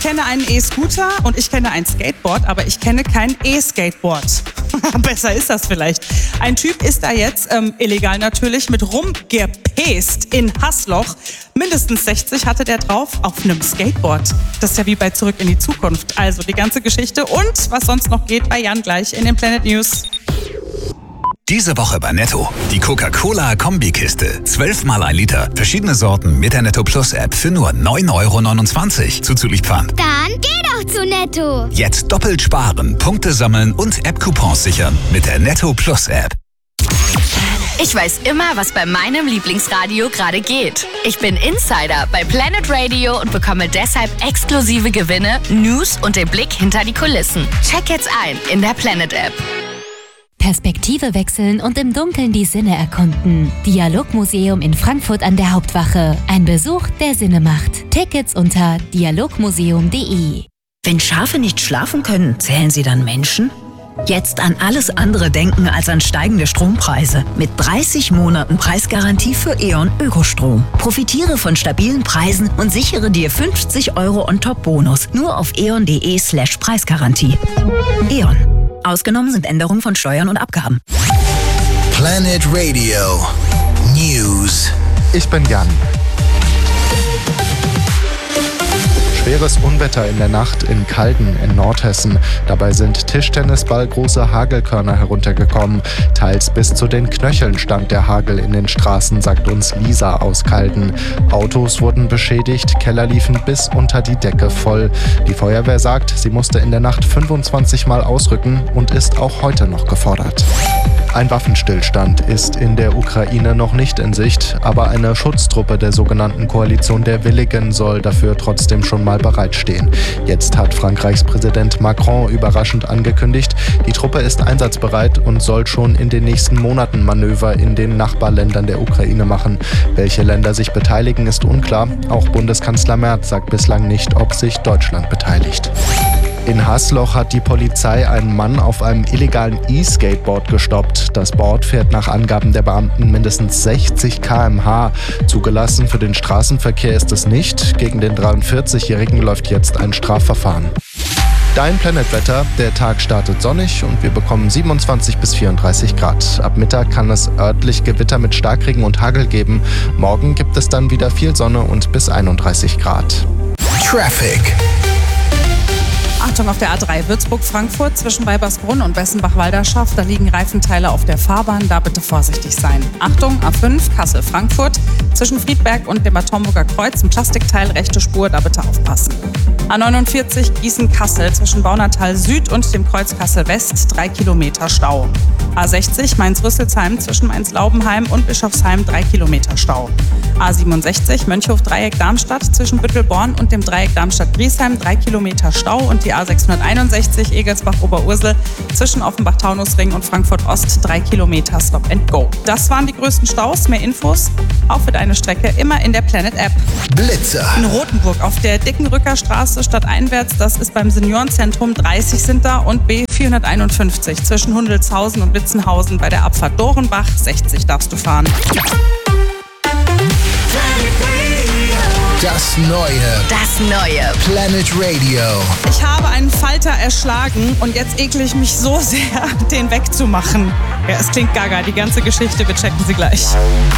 kenne einen E-Scooter und ich kenne ein Skateboard, aber ich kenne kein E-Skateboard. Besser ist das vielleicht. Ein Typ ist da jetzt, illegal natürlich, mit rumgepäst in Haßloch. Mindestens 60 hatte der drauf auf einem Skateboard. Das ist ja wie bei Zurück in die Zukunft. Also die ganze Geschichte und was sonst noch geht bei Jan gleich in den Planet News. Diese Woche bei Netto. Die Coca-Cola-Kombikiste. 12 mal 1 Liter. Verschiedene Sorten mit der Netto Plus App für nur 9,29 € zuzüglich Pfand. Dann geh doch zu Netto. Jetzt doppelt sparen, Punkte sammeln und App-Coupons sichern mit der Netto Plus App. Ich weiß immer, was bei meinem Lieblingsradio gerade geht. Ich bin Insider bei Planet Radio und bekomme deshalb exklusive Gewinne, News und den Blick hinter die Kulissen. Check jetzt ein in der Planet App. Perspektive wechseln und im Dunkeln die Sinne erkunden. Dialogmuseum in Frankfurt an der Hauptwache. Ein Besuch, der Sinne macht. Tickets unter dialogmuseum.de. Wenn Schafe nicht schlafen können, zählen sie dann Menschen? Jetzt an alles andere denken als an steigende Strompreise. Mit 30 Monaten Preisgarantie für E.ON Ökostrom. Profitiere von stabilen Preisen und sichere dir 50 € On-Top-Bonus. Nur auf eon.de/Preisgarantie. E.ON. Ausgenommen sind Änderungen von Steuern und Abgaben. Planet Radio News. Ich bin Jan. Schweres Unwetter in der Nacht in Calden in Nordhessen. Dabei sind Tischtennisballgroße Hagelkörner heruntergekommen. Teils bis zu den Knöcheln stand der Hagel in den Straßen, sagt uns Lisa aus Calden. Autos wurden beschädigt, Keller liefen bis unter die Decke voll. Die Feuerwehr sagt, sie musste in der Nacht 25 Mal ausrücken und ist auch heute noch gefordert. Ein Waffenstillstand ist in der Ukraine noch nicht in Sicht, aber eine Schutztruppe der sogenannten Koalition der Willigen soll dafür trotzdem schon mal bereitstehen. Jetzt hat Frankreichs Präsident Macron überraschend angekündigt, die Truppe ist einsatzbereit und soll schon in den nächsten Monaten Manöver in den Nachbarländern der Ukraine machen. Welche Länder sich beteiligen, ist unklar. Auch Bundeskanzler Merz sagt bislang nicht, ob sich Deutschland beteiligt. In Haßloch hat die Polizei einen Mann auf einem illegalen E-Skateboard gestoppt. Das Board fährt nach Angaben der Beamten mindestens 60 km/h. Zugelassen für den Straßenverkehr ist es nicht. Gegen den 43-Jährigen läuft jetzt ein Strafverfahren. Dein Planetwetter. Der Tag startet sonnig und wir bekommen 27 bis 34 Grad. Ab Mittag kann es örtlich Gewitter mit Starkregen und Hagel geben. Morgen gibt es dann wieder viel Sonne und bis 31 Grad. Traffic. Achtung auf der A3 Würzburg-Frankfurt zwischen Weibersbrunn und Bessenbach-Walderschaft. Da liegen Reifenteile auf der Fahrbahn, da bitte vorsichtig sein. Achtung, A5 Kassel-Frankfurt zwischen Friedberg und dem Bad Homburger Kreuz. Ein Plastikteil, rechte Spur, da bitte aufpassen. A49 Gießen-Kassel zwischen Baunatal Süd und dem Kreuz Kassel-West 3 Kilometer Stau. A60 Mainz-Rüsselsheim zwischen Mainz-Laubenheim und Bischofsheim 3 Kilometer Stau. A67 Mönchhof-Dreieck-Darmstadt zwischen Büttelborn und dem Dreieck Darmstadt-Griesheim 3 Kilometer Stau und die A661 Egelsbach-Oberursel zwischen Offenbach-Taunusring und Frankfurt-Ost 3 Kilometer Stop and Go. Das waren die größten Staus. Mehr Infos auch für deine Strecke immer in der Planet App. Blitzer. In Rothenburg auf der Dickenrücker Straße stadteinwärts, das ist beim Seniorenzentrum 30 sind da und B 451 zwischen Hundelshausen und Witzenhausen bei der Abfahrt Dorenbach 60 darfst du fahren. Das neue Planet Radio. Ich habe einen Falter erschlagen und jetzt ekle ich mich so sehr, den wegzumachen. Ja, es klingt gaga, die ganze Geschichte, wir checken sie gleich.